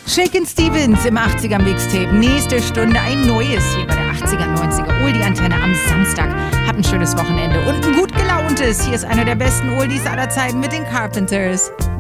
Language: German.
Shakin' Stevens im 80er Mixtape. Nächste Stunde ein neues hier bei der 80er, 90er Oldie-Antenne am Samstag. Habt ein schönes Wochenende und ein gut gelauntes. Hier ist einer der besten Oldies aller Zeiten mit den Carpenters.